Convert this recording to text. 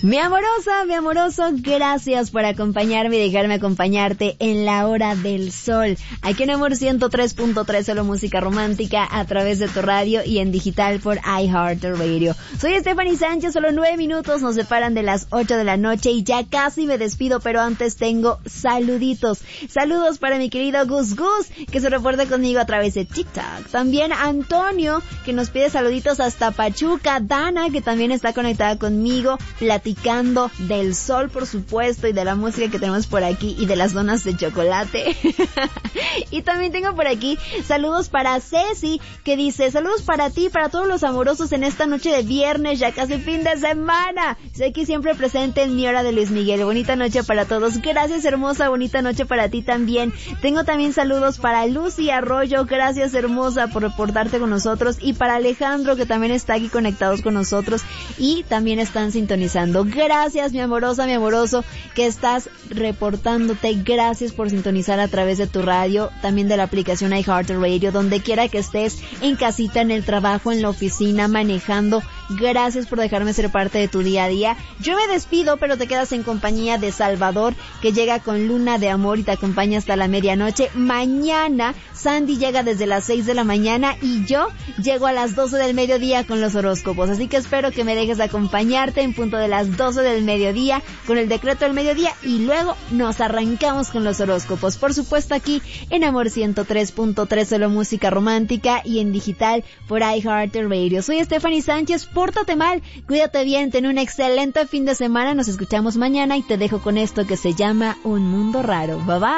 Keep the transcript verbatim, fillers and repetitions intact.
Mi amorosa, mi amoroso, gracias por acompañarme y dejarme acompañarte en la hora del sol. Aquí en Amor ciento tres punto tres, solo música romántica a través de tu radio y en digital por iHeartRadio. Soy Stephanie Sánchez, solo nueve minutos nos separan de las ocho de la noche y ya casi me despido, pero antes tengo saluditos. Saludos para mi querido Gus Gus, que se reporta conmigo a través de TikTok. También Antonio, que nos pide saluditos hasta Pachuca. Dana, que también está conectada conmigo, platicando del sol, por supuesto, y de la música que tenemos por aquí y de las donas de chocolate. Y también tengo por aquí saludos para Ceci, que dice: saludos para ti, para todos los amorosos en esta noche de viernes, ya casi fin de semana. Sé que siempre presente en mi hora de Luis Miguel. Bonita noche para todos. Gracias, hermosa. Bonita noche para ti también. Tengo también saludos para Lucy Arroyo. Gracias, hermosa, por reportarte con nosotros. Y para Alejandro, que también está aquí conectados con nosotros y también están sintonizando. Gracias, mi amorosa, mi amoroso, que estás reportándote. Gracias por sintonizar a través de tu radio, también de la aplicación iHeartRadio, donde quiera que estés, en casita, en el trabajo, en la oficina, manejando. Gracias por dejarme ser parte de tu día a día. Yo me despido, pero te quedas en compañía de Salvador, que llega con Luna de Amor y te acompaña hasta la medianoche. Mañana Sandy llega desde las seis de la mañana y yo llego a las doce del mediodía con los horóscopos. Así que espero que me dejes acompañarte en punto de las doce del mediodía con el decreto del mediodía y luego nos arrancamos con los horóscopos. Por supuesto, aquí en Amor ciento tres punto tres, solo música romántica, y en digital por iHeartRadio. Soy Stephanie Sánchez. Pórtate mal, cuídate bien, ten un excelente fin de semana. Nos escuchamos mañana y te dejo con esto que se llama Un Mundo Raro. Bye bye.